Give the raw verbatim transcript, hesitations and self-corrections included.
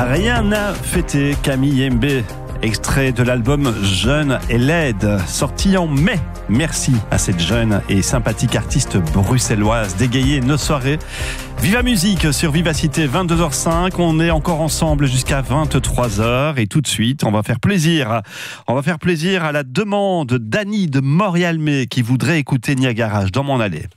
Rien à fêter, Camille Mbé. Extrait de l'album Jeune et laide, sorti en mai. Merci à cette jeune et sympathique artiste bruxelloise d'égayer nos soirées. Viva Musique sur Vivacité, vingt-deux heures cinq. On est encore ensemble jusqu'à vingt-trois heures. Et tout de suite, on va faire plaisir. On va faire plaisir à la demande d'Annie de Morialmé qui voudrait écouter Niagara dans mon allée.